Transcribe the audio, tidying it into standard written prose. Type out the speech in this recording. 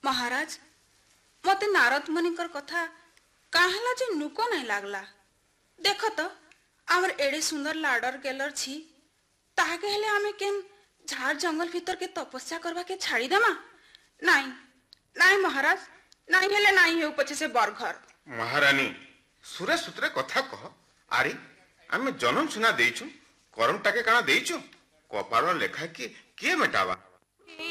महाराज मते नारद मुनिकर कथा काहला जे नुको नहीं लागला। देख तो आमर एडे सुंदर लाडर गेलर छी ताके हेले आमे केन झाड़ जंगल भीतर के तपस्या करवा के छाड़ी देमा। नहीं नहीं महाराज नहीं हेले नहीं हे पछे से बरघर। महारानी सुरे सुतरे कथा कह। आरे आमे जनम सुना देइछु करम टाके काना देइछु कपाल लेखा के मेटावा।